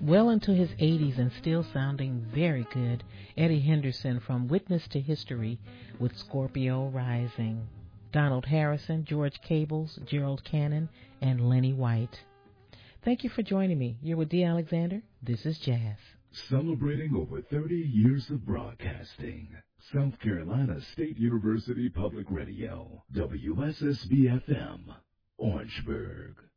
well into his 80s and still sounding very good, Eddie Henderson from Witness to History with Scorpio Rising. Donald Harrison, George Cables, Gerald Cannon, and Lenny White. Thank you for joining me. You're with Dee Alexander. This is Jazz. Celebrating over 30 years of broadcasting. South Carolina State University Public Radio, WSSB-FM, Orangeburg.